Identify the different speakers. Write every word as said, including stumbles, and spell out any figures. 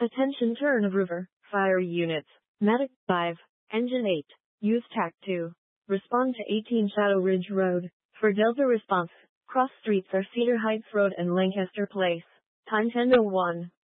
Speaker 1: Attention turn of river, fire units, medic five, engine eight, use tac two. Respond to eighteen Shadow Ridge Road. For Delta response, cross streets are Cedar Heights Road and Lancaster Place. Time ten oh one.